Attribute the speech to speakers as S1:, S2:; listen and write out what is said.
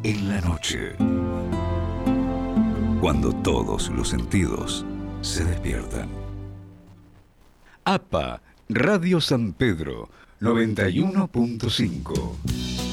S1: en la noche. Cuando todos los sentidos se despiertan. APA, Radio San Pedro, 91.5.